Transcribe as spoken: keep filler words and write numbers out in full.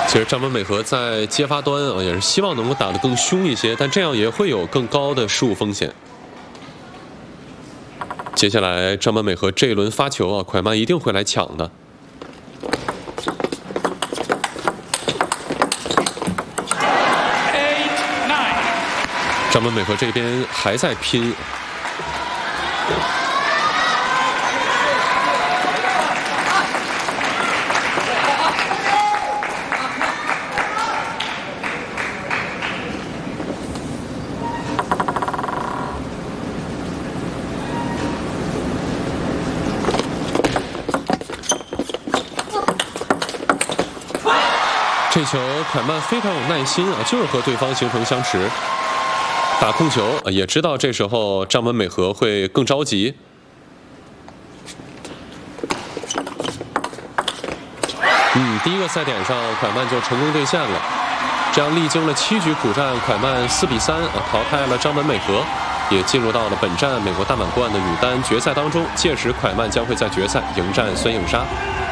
其实张本美和在接发端啊，也是希望能够打得更凶一些，但这样也会有更高的失误风险。接下来张本美和这一轮发球啊，蒯曼一定会来抢的。张本美和这边还在拼。 这球蒯曼非常有耐心啊，就是和对方形成相持，打控球也知道这时候张本美和会更着急。嗯，第一个赛点上蒯曼就成功兑现了，这样历经了七局苦战，蒯曼四比三啊淘汰了张本美和，也进入到了本站美国大满贯的女单决赛当中。届时蒯曼将会在决赛迎战孙颖莎。